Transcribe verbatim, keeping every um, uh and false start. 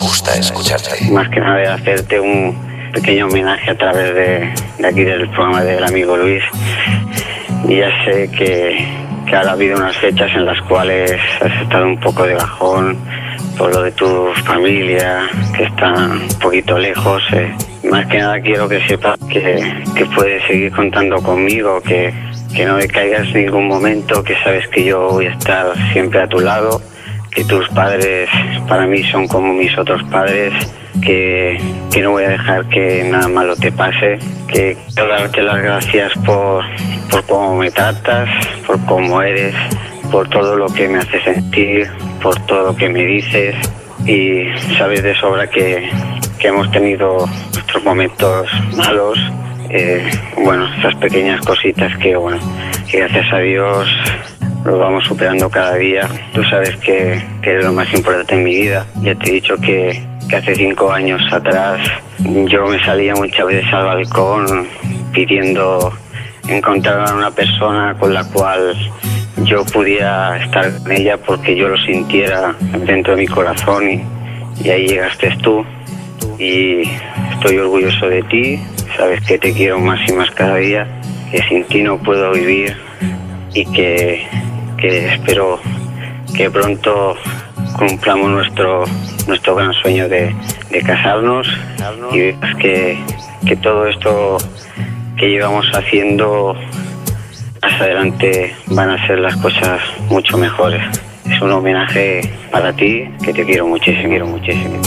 gusta escucharte. Más que nada hacerte un pequeño homenaje a través de, de aquí del programa del amigo Luis. Y ya sé que, que ahora ha habido unas fechas en las cuales has estado un poco de bajón por lo de tu familia, que está un poquito lejos. Eh. Más que nada quiero que sepas que, que puedes seguir contando conmigo, que, que no decaigas en ningún momento, que sabes que yo voy a estar siempre a tu lado, que tus padres para mí son como mis otros padres, que, que no voy a dejar que nada malo te pase, que quiero darte las gracias por, por cómo me tratas, por cómo eres, por todo lo que me haces sentir, por todo lo que me dices, y sabes de sobra que, que hemos tenido nuestros momentos malos, eh, bueno, esas pequeñas cositas que, bueno, que gracias a Dios lo vamos superando cada día. Tú sabes que, que eres lo más importante en mi vida. Ya te he dicho que, que hace cinco años atrás yo me salía muchas veces al balcón pidiendo encontrar a una persona con la cual yo pudiera estar con ella porque yo lo sintiera dentro de mi corazón, y, y ahí llegaste tú, y estoy orgulloso de ti. Sabes que te quiero más y más cada día, que sin ti no puedo vivir, y que, que espero que pronto cumplamos nuestro nuestro gran sueño de, de casarnos, y veas que, que todo esto que llevamos haciendo más adelante van a ser las cosas mucho mejores. Es un homenaje para ti, que te quiero muchísimo, quiero muchísimo.